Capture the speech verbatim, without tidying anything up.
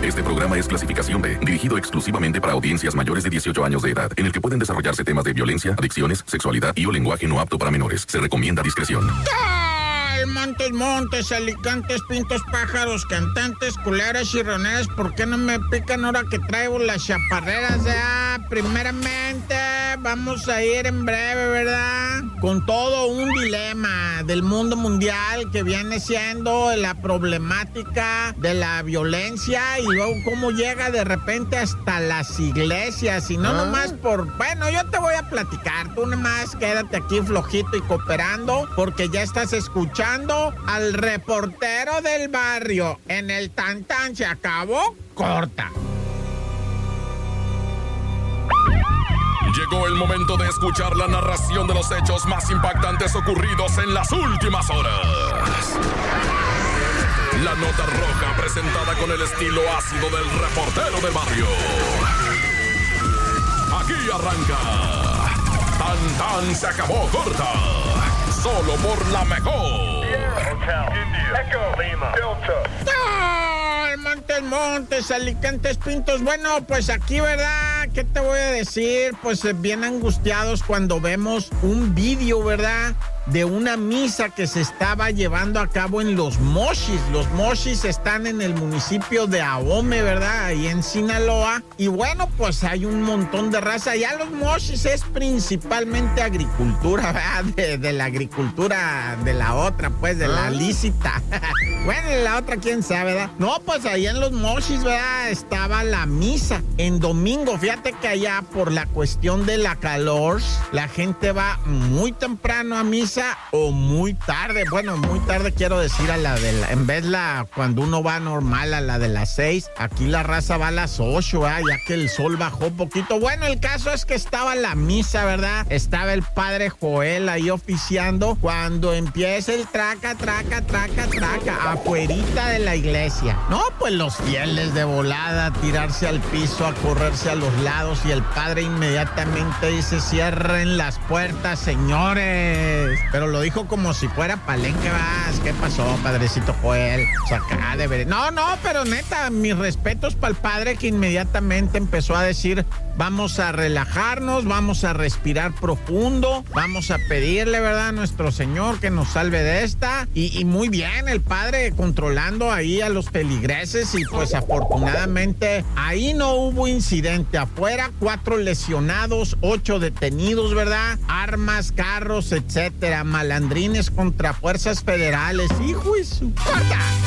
Este programa es clasificación B, dirigido exclusivamente para audiencias mayores de dieciocho años de edad, en el que pueden desarrollarse temas de violencia, adicciones, sexualidad y o lenguaje no apto para menores. Se recomienda discreción. Montes, montes, alicantes, pintos, pájaros, cantantes, culeras y roneras, ¿por qué no me pican ahora que traigo las chaparreras? Ya, primeramente, vamos a ir en breve, ¿verdad? Con todo un dilema del mundo mundial que viene siendo la problemática de la violencia y luego cómo llega de repente hasta las iglesias y no ¿Ah? nomás por... Bueno, yo te voy a platicar, tú nomás quédate aquí flojito y cooperando porque ya estás escuchando al reportero del barrio. En el tan tan se acabó, corta. Llegó el momento de escuchar la narración de los hechos más impactantes ocurridos en las últimas horas. La nota roja presentada con el estilo ácido del reportero del barrio. Aquí arranca. Tan tan se acabó, corta. Solo por la mejor. ¡Ah! Montes, montes, alicantes, pintos. Bueno, pues aquí, ¿verdad? ¿Qué te voy a decir? Pues bien angustiados cuando vemos un vídeo, ¿verdad? De una misa que se estaba llevando a cabo en Los Mochis. Los Mochis están en el municipio de Ahome, ¿verdad? Ahí en Sinaloa. Y bueno, pues hay un montón de raza. Ya Los Mochis es principalmente agricultura, ¿verdad? De, de la agricultura de la otra, pues, de la lícita. Bueno, de la otra, quién sabe, ¿verdad? No, pues ahí en Los Mochis, ¿verdad? Estaba la misa en domingo. Fíjate que allá, por la cuestión de la calor, la gente va muy temprano a misa o muy tarde. Bueno, muy tarde quiero decir a la de la, en vez la, cuando uno va normal a la de las seis, aquí la raza va a las ocho, ¿verdad? Ya que el sol bajó poquito. Bueno, el caso es que estaba la misa, ¿verdad? Estaba el padre Joel ahí oficiando cuando empieza el traca, traca, traca, traca, afuerita de la iglesia. No, pues los fieles de volada, a tirarse al piso, a correrse a los lados y el padre inmediatamente dice, cierren las puertas, señores. Pero lo dijo como si fuera palenque, vas. ¿Qué pasó, padrecito Joel? O sea, acá de ver... No, no, pero neta, mis respetos para el padre que inmediatamente empezó a decir, vamos a relajarnos, vamos a respirar profundo, vamos a pedirle, ¿verdad?, a nuestro Señor que nos salve de esta. Y, y muy bien, el padre controlando ahí a los feligreses y pues afortunadamente ahí no hubo incidente. Afuera, cuatro lesionados, ocho detenidos, ¿verdad? Armas, carros, etcétera. Malandrines contra fuerzas federales. ¡Hijo y su puta!